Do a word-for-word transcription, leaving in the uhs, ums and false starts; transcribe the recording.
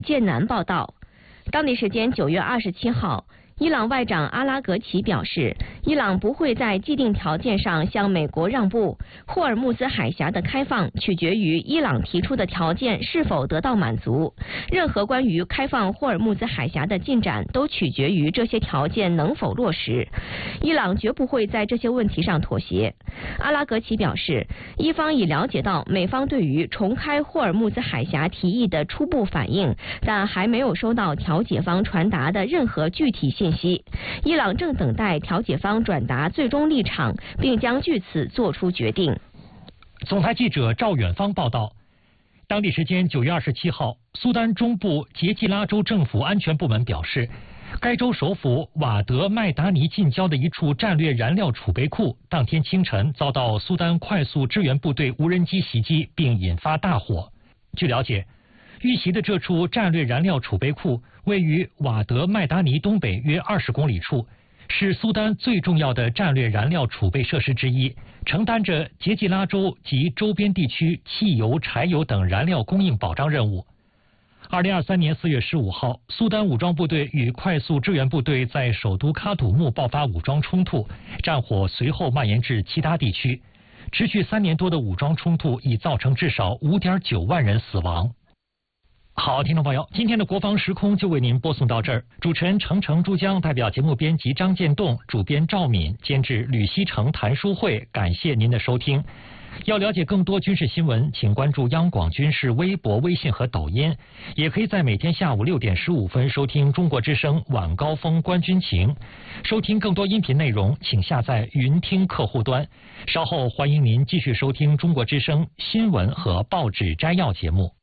剑南报道，当地时间九月二十七号。伊朗外长阿拉格齐表示，伊朗不会在既定条件上向美国让步。霍尔木兹海峡的开放取决于伊朗提出的条件是否得到满足。任何关于开放霍尔木兹海峡的进展都取决于这些条件能否落实。伊朗绝不会在这些问题上妥协。阿拉格齐表示，伊方已了解到美方对于重开霍尔木兹海峡提议的初步反应，但还没有收到调解方传达的任何具体信息。伊朗正等待调解方转达最终立场，并将据此作出决定。 总台记者赵远芳报道，当地时间九月二十七号，苏丹中部杰季拉州政府安全部门表示，该州首府瓦德麦达尼近郊的一处战略燃料储备库，当天清晨遭到苏丹快速支援部队无人机袭击，并引发大火。据了解，遇袭的这处战略燃料储备库位于瓦德麦达尼东北约二十公里处，是苏丹最重要的战略燃料储备设施之一，承担着杰季拉州及周边地区汽油、柴油等燃料供应保障任务。二零二三年四月十五号，苏丹武装部队与快速支援部队在首都喀土穆爆发武装冲突，战火随后蔓延至其他地区。持续三年多的武装冲突已造成至少 五点九万人死亡。好，听众朋友，今天的国防时空就为您播送到这儿。主持人程程、珠江，代表节目编辑张建栋，主编赵敏，监制吕希成、谭书慧，感谢您的收听。要了解更多军事新闻，请关注央广军事微博、微信和抖音，也可以在每天下午六点十五分收听中国之声晚高峰观军情。收听更多音频内容，请下载云听客户端。稍后欢迎您继续收听中国之声新闻和报纸摘要节目。